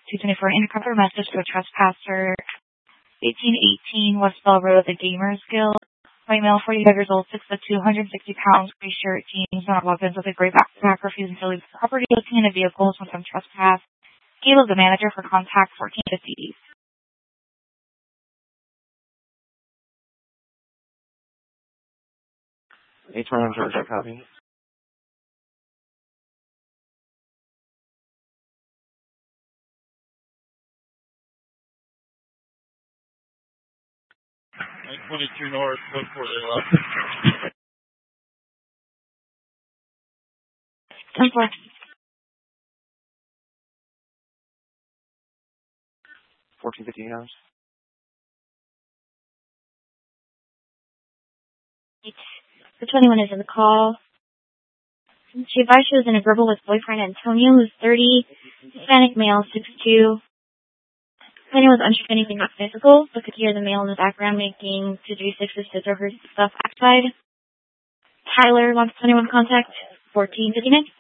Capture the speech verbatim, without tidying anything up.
two twenty-four, intercover message to a trespasser. eighteen eighteen Westbell Road, the Gamers Guild. White male, forty-five years old, six foot two, one hundred sixty pounds, gray shirt, jeans, not weapons, with a gray backpack, refusing to leave the property, looking in a vehicle, sometime trespass. Gail is the manager for contact fourteen fifty. eight twenty-one Georgia, copy. nine twenty-two North, code four eight left. ten four. fourteen fifty hours. The twenty-one is in the call. She advised she was in a verbal with boyfriend Antonio, who's thirty, Hispanic male, six two. Planner was unsure of anything not physical, but could hear the male in the background making two three sixes to her stuff outside. Tyler wants twenty-one contact, fourteen fifty-nine.